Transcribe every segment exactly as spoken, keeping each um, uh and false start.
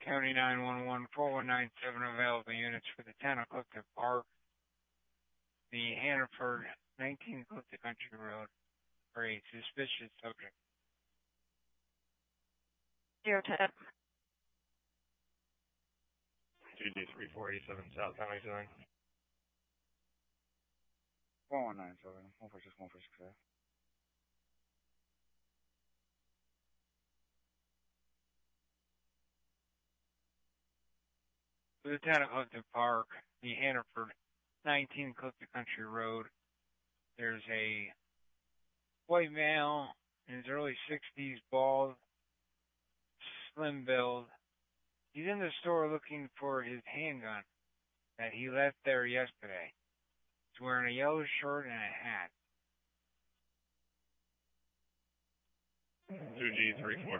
County nine one one, four one nine seven available units for the town of Clifton Park, the Hannaford, nineteen Clifton Country Road, for a suspicious subject. Zero ten. two D three four eight seven South County seven. one one nine seven, one four six one four six five. For the town of Clifton Park, the Hannaford, nineteen Clifton Country Road, there's a white male in his early sixties, bald, slim build. He's in the store looking for his handgun that he left there yesterday. He's wearing a yellow shirt and a hat. two G three four.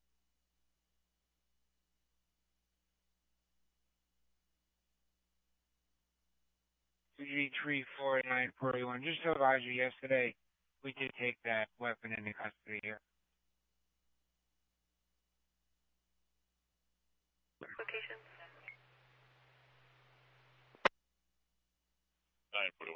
two G three four nine four one. Just to advise you, yesterday we did take that weapon into custody here. Location. nine forty-one.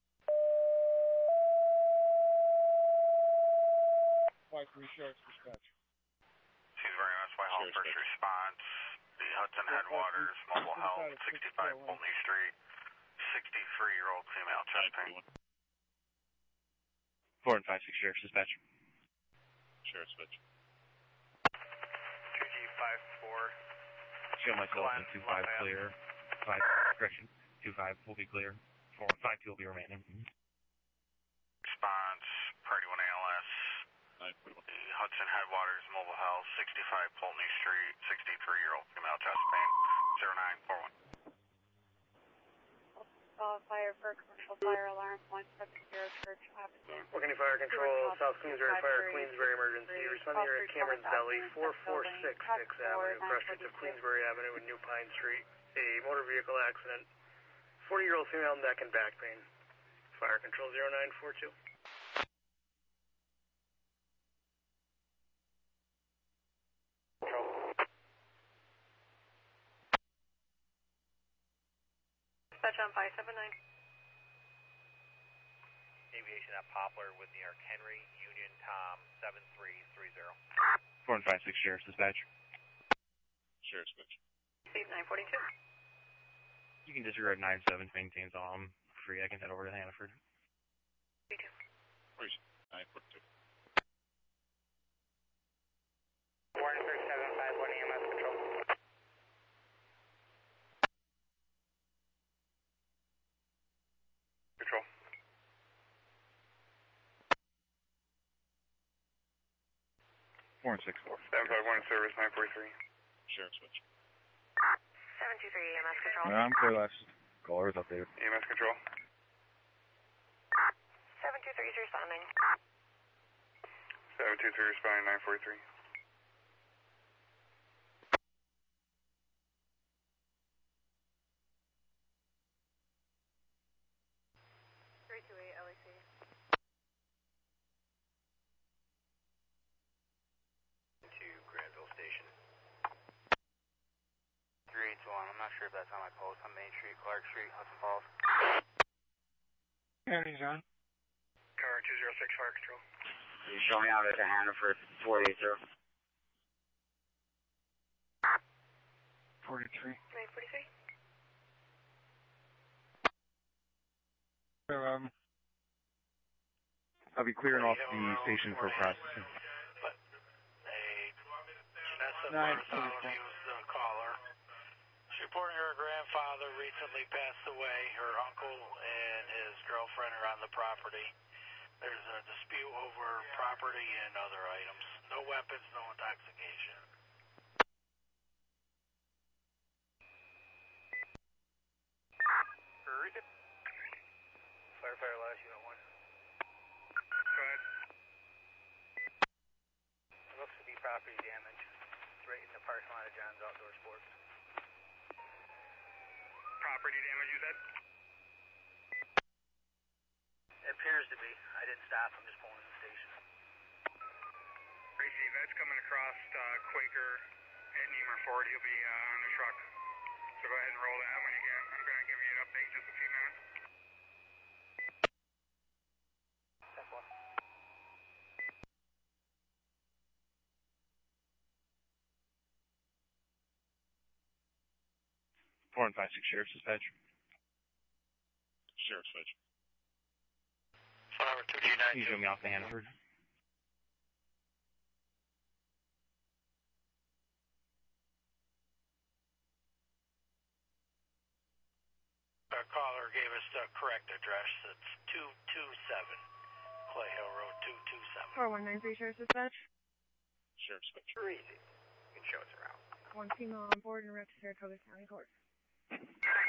White three Sheriff's Dispatch. She's very much White Hall First Response. The Hudson Headwaters, Mobile Health, sixty-five Pulteney Street, sixty-three-year-old female chest pain. four and five six Sheriff's Dispatch. Sheriff's Dispatch. two G five four. Show myself in two five clear. five, correction. two five will be clear. four one five two will be remaining. Response, Priority one A L S. The Hudson Headwaters, Mobile Health, sixty-five Pulteney Street, sixty-three-year-old female chest pain, zero nine four one. Call fire for commercial fire alarm, one seven zero Church Avenue. Working Fire Control, South Queensbury Fire, Queensbury Emergency. Responding here at Cameron's Deli, four four six sixth Avenue, cross-streets of Queensbury Avenue and New Pine Street. A motor vehicle accident. forty-year-old female, neck and back pain. Fire Control zero nine four two. Dispatch on five seven nine. Aviation at Poplar with New York Henry, Union Tom, seven three three zero. four and five six Sheriff's Dispatch. Sheriff's Dispatch. Steve nine forty-two. You can disregard nine seven, maintains on free. I can head over to Hannaford. Me too. nine forty-two. Warning three seven five one E M S Control. Control. four and six four. seven five one service, nine forty-three. Sheriff's Dispatch. seven two three E M S Control. Uh, I'm clear last. Caller is updated. E M S Control. seven two three is responding. seven two three responding, nine forty-three. three two eight L A C. To Granville Station. three eight two one, I'm not sure if that's on my post on Main Street, Clark Street, Hudson Falls. County's on. Car two zero six Fire Control. You showing out at the Hannaford four eight zero. forty-three. nine forty-three. So, um, I'll be clearing off the station for processing. But a Vanessa Nine Bartholomew forty-four. was the caller. She's reporting her grandfather recently passed away. Her uncle and his girlfriend are on the property. There's a dispute over property and other items. No weapons, no intoxication. Firefighter last unit one. Go ahead. It looks to be property damage. It's right in the parking lot of John's Outdoor Sports. Property damage, you said? It appears to be. I didn't stop. I'm just pulling in the station. Tracy, that's coming across uh, Quaker At Nemer Ford, he'll be uh, on the truck. So go ahead and roll that when you get. I'm going to give you an update in just a few minutes. Four and five six Sheriff's Dispatch. Sheriff's Dispatch. Phone number two G nine. Can you show me off to Hannaford? Our caller gave us the correct address. It's two two seven Clay Hill Road, two two seven. four one nine three Sheriff's Dispatch. Sheriff's Dispatch. Easy. You can show us around. One female on board and wrecked Saratoga County Court.